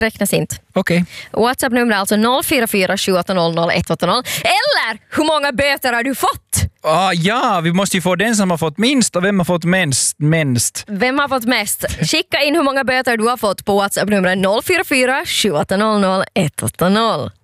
räknas inte. Okej. WhatsApp-nummer är alltså 044 780 180. Eller hur många böter har du fått? Ja, vi måste ju få den som har fått minst och vem har fått minst. Vem har fått mest? Skicka in hur många böter du har fått på WhatsApp-numret 044 780 180.